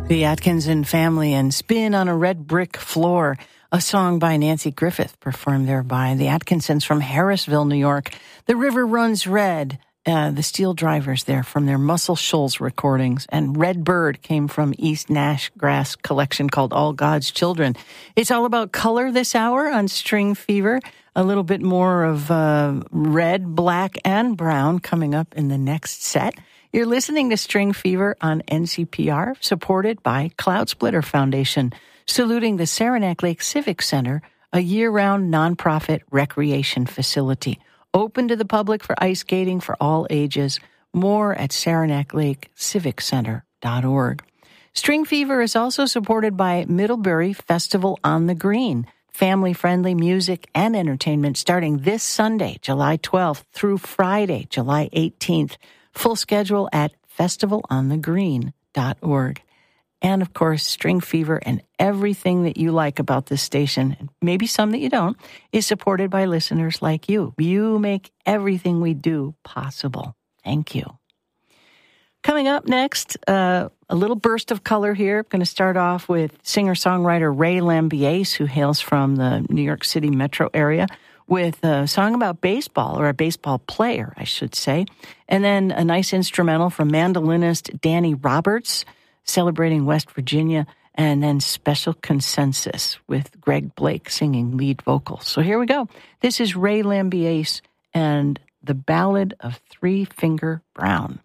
The Atkinson Family and Spin on a Red Brick Floor, a song by Nancy Griffith, performed there by the Atkinsons from Harrisville, New York. The River Runs Red, the Steel Drivers there from their Muscle Shoals recordings. And Red Bird came from East Nash Grass collection called All God's Children. It's all about color this hour on String Fever. A little bit more of red, black, and brown coming up in the next set. You're listening to String Fever on NCPR, supported by Cloud Splitter Foundation, saluting the Saranac Lake Civic Center, a year-round nonprofit recreation facility, open to the public for ice skating for all ages. More at SaranacLakeCivicCenter.org. String Fever is also supported by Middlebury Festival on the Green, family-friendly music and entertainment starting this Sunday, July 12th, through Friday, July 18th. Full schedule at festivalonthegreen.org. And, of course, String Fever and everything that you like about this station, and maybe some that you don't, is supported by listeners like you. You make everything we do possible. Thank you. Coming up next, a little burst of color here. I'm going to start off with singer-songwriter Ray Lambiase, who hails from the New York City metro area, with a song about baseball, or a baseball player, I should say. And then a nice instrumental from mandolinist Danny Roberts, celebrating West Virginia, and then Special Consensus with Greg Blake singing lead vocals. So here we go. This is Ray Lambiase and the Ballad of Three Finger Brown.